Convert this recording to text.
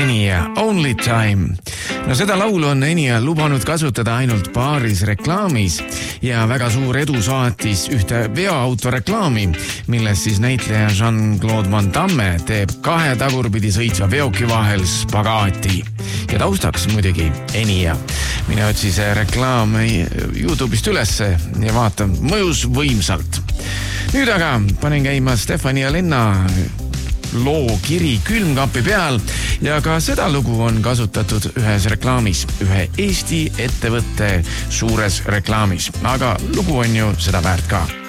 Enya, Only Time. No seda laulu on Enya lubanud kasutada ainult paaris reklaamis ja väga suur edu saatis ühte veoauto reklaami, milles siis näitleja Jean-Claude Van Damme teeb kahe tagurpidi sõitva veoki vahel spagaati. Ja taustaks muidugi Enya. Mine otsi see reklaam YouTube'ist ülesse ja vaata, mõjus võimsalt. Nüüd aga panen käima Stefania Lenna loo Kiri külmkapi peal ja ka seda lugu on kasutatud ühes reklaamis, ühe Eesti ettevõtte suures reklaamis, aga lugu on ju seda väärt ka.